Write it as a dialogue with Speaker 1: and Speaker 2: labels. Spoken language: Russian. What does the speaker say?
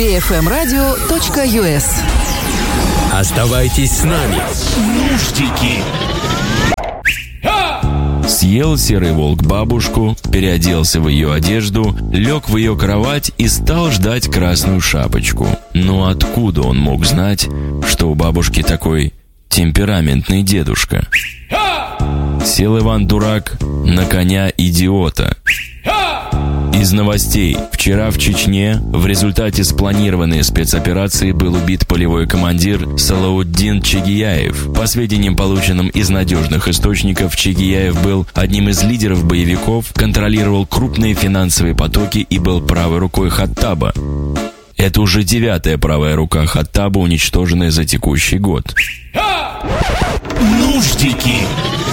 Speaker 1: bfmradio.us.
Speaker 2: Оставайтесь с нами. Нуждики.
Speaker 3: Съел серый волк бабушку, переоделся в ее одежду, лег в ее кровать и стал ждать красную шапочку. Но откуда он мог знать, что у бабушки такой темпераментный дедушка? Сел Иван-дурак на коня идиота. Из новостей. Вчера в Чечне в результате спланированной спецоперации был убит полевой командир Салауддин Чегияев. По сведениям, полученным из надежных источников, Чегияев был одним из лидеров боевиков, контролировал крупные финансовые потоки и был правой рукой Хаттаба. Это уже 9-я правая рука Хаттаба, уничтоженная за текущий год.
Speaker 2: Нуждики.